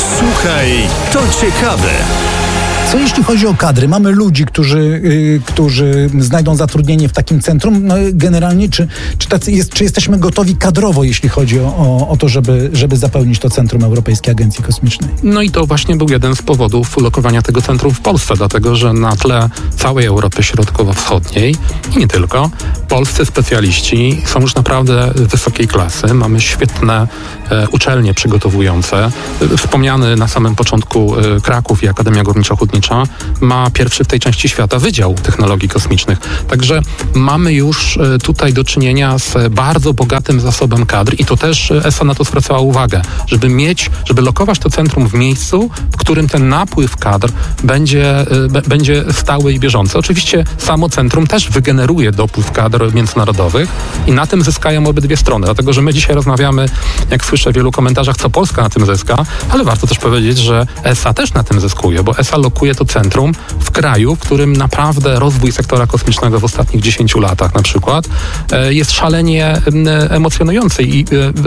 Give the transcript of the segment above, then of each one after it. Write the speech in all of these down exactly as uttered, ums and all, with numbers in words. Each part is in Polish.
Słuchaj, to ciekawe. Co jeśli chodzi o kadry? Mamy ludzi, którzy, yy, którzy znajdą zatrudnienie w takim centrum. No, generalnie, czy, czy, tacy jest, czy jesteśmy gotowi kadrowo, jeśli chodzi o, o, o to, żeby, żeby zapełnić to Centrum Europejskiej Agencji Kosmicznej? No i to właśnie był jeden z powodów ulokowania tego centrum w Polsce, dlatego że na tle całej Europy Środkowo-Wschodniej i nie tylko, polscy specjaliści są już naprawdę wysokiej klasy. Mamy świetne e, uczelnie przygotowujące. Wspomniany na samym początku e, Kraków i Akademia Górniczo-Hutnicza ma pierwszy w tej części świata Wydział Technologii Kosmicznych. Także mamy już e, tutaj do czynienia z bardzo bogatym zasobem kadr i to też E S A na to zwracała uwagę, żeby mieć, żeby lokować to centrum w miejscu, w którym ten napływ kadr będzie, e, b, będzie stały i bieżący. Oczywiście samo centrum też wygeneruje dopływ kadr międzynarodowych i na tym zyskają obydwie strony, dlatego że my dzisiaj rozmawiamy, jak słyszę w wielu komentarzach, co Polska na tym zyska, ale warto też powiedzieć, że E S A też na tym zyskuje, bo E S A lokuje to centrum w kraju, w którym naprawdę rozwój sektora kosmicznego w ostatnich dziesięciu latach na przykład e, jest szalenie e, emocjonujący i e,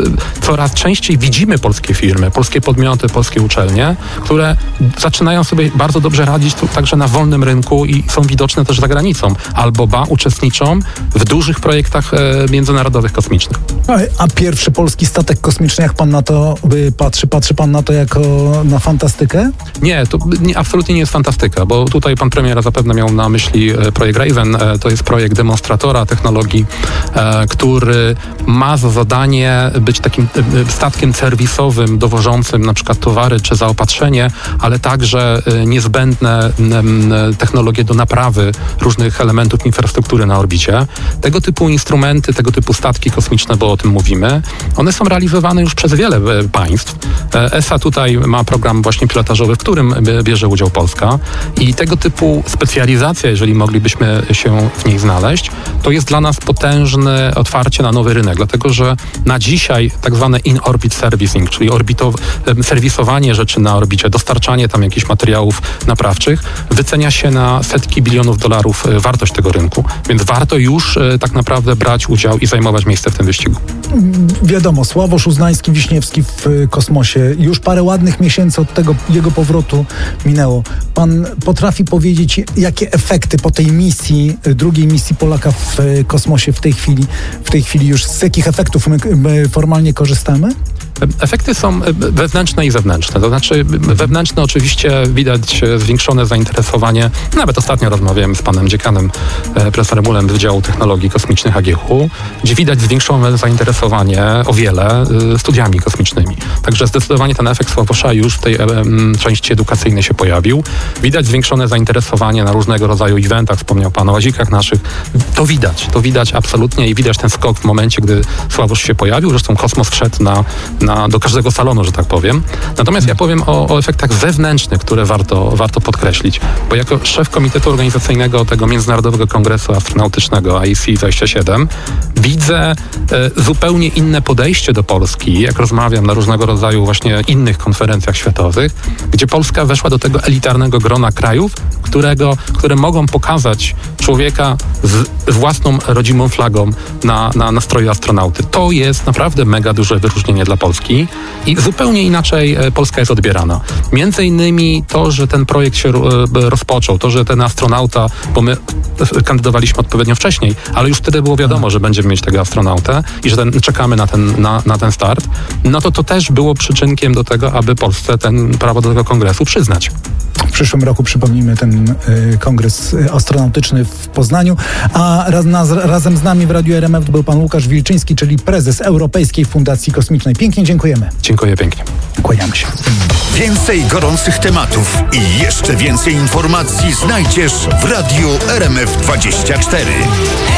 coraz częściej widzimy polskie firmy, polskie podmioty, polskie uczelnie, które zaczynają sobie bardzo dobrze radzić tu także na wolnym rynku i są widoczne też za granicą, albo ba, uczestniczą w dużych projektach e, międzynarodowych kosmicznych. A, a pierwszy polski statek kosmiczny, jak pan na to y, patrzy? Patrzy pan na to jako na fantastykę? Nie, to nie, absolutnie nie jest fantastyka, bo tutaj pan premier zapewne miał na myśli e, projekt Raven. E, to jest projekt demonstratora technologii, e, który ma za zadanie być takim e, statkiem serwisowym, dowożącym na przykład towary czy zaopatrzenie, ale także e, niezbędne e, technologie do naprawy różnych elementów infrastruktury na orbicie. Tego typu instrumenty, tego typu statki kosmiczne, bo o tym mówimy, one są realizowane już przez wiele e, państw. E, E S A tutaj ma program właśnie pilotażowy, w którym bierze udział Polska i tego typu specjalizacja, jeżeli moglibyśmy się w niej znaleźć, to jest dla nas potężne otwarcie na nowy rynek, dlatego że na dzisiaj tak zwane in-orbit servicing, czyli orbitow- serwisowanie rzeczy na orbicie, dostarczanie tam jakichś materiałów naprawczych, wycenia się na setki bilionów dolarów wartość tego rynku, więc warto już tak naprawdę brać udział i zajmować miejsce w tym wyścigu. Wiadomo, Sławosz Uznański-Wiśniewski w kosmosie. Już parę ładnych miesięcy od tego jego powrotu minęło. Pan potrafi powiedzieć, jakie efekty po tej misji, drugiej misji Polaka w kosmosie w tej chwili, w tej chwili już z jakich efektów my, my formalnie korzystamy? Efekty są wewnętrzne i zewnętrzne. To znaczy wewnętrzne oczywiście widać zwiększone zainteresowanie. Nawet ostatnio rozmawiałem z panem dziekanem, profesorem Ulem Wydziału Technologii Kosmicznych A G H U, gdzie widać zwiększone zainteresowanie o wiele studiami kosmicznymi. Także zdecydowanie ten efekt Sławosza już w tej um, części edukacyjnej się pojawił. Widać zwiększone zainteresowanie na różnego rodzaju eventach. Wspomniał pan o łazikach naszych. To widać. To widać absolutnie i widać ten skok w momencie, gdy Sławosz się pojawił. Zresztą kosmos wszedł na Na, do każdego salonu, że tak powiem. Natomiast ja powiem o, o efektach zewnętrznych, które warto, warto podkreślić, bo jako szef Komitetu Organizacyjnego tego Międzynarodowego Kongresu Astronautycznego I C dwadzieścia siedem widzę e, zupełnie inne podejście do Polski, jak rozmawiam na różnego rodzaju właśnie innych konferencjach światowych, gdzie Polska weszła do tego elitarnego grona krajów, którego, które mogą pokazać człowieka z własną rodzimą flagą na, na, na stroju astronauty. To jest naprawdę mega duże wyróżnienie dla Polski i zupełnie inaczej Polska jest odbierana. Między innymi to, że ten projekt się rozpoczął, to, że ten astronauta, bo my kandydowaliśmy odpowiednio wcześniej, ale już wtedy było wiadomo, że będziemy mieć tego astronautę i że ten, czekamy na ten, na, na ten start, no to to też było przyczynkiem do tego, aby Polsce ten prawo do tego kongresu przyznać. W przyszłym roku przypomnijmy ten y, kongres astronautyczny w Poznaniu, a raz, na, razem z nami w Radiu R M F był pan Łukasz Wilczyński, czyli prezes Europejskiej Fundacji Kosmicznej. Pięknie dziękujemy. Dziękuję pięknie. Kłaniamy się. Więcej gorących tematów i jeszcze więcej informacji znajdziesz w Radiu R M F dwadzieścia cztery.